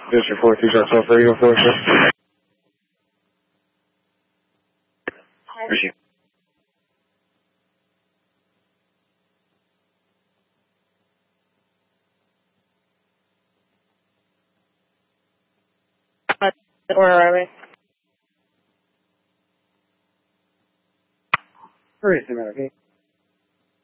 District 4, 2 South Radio 4, sir. Receive. Where are we? Hurry, okay?